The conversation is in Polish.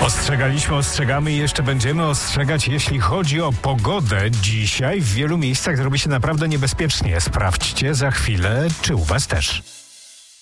Ostrzegaliśmy, ostrzegamy i jeszcze będziemy ostrzegać, jeśli chodzi o pogodę. Dzisiaj w wielu miejscach zrobi się naprawdę niebezpiecznie. Sprawdźcie za chwilę, czy u was też.